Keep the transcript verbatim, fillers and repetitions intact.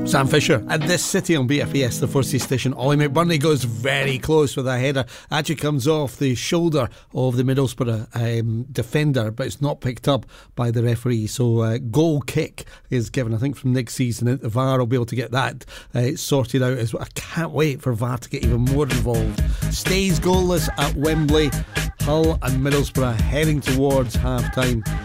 Sam Fisher at This City on B F E S, the Forsey station. Ollie McBurney goes very close with a header. Actually comes off the shoulder of the Middlesbrough um, defender, but it's not picked up by the referee. So uh, goal kick is given, I think, from next season. The V A R will be able to get that uh, sorted out as well. I can't wait for V A R to get even more involved. Stays goalless at Wembley. Hull and Middlesbrough heading towards half time.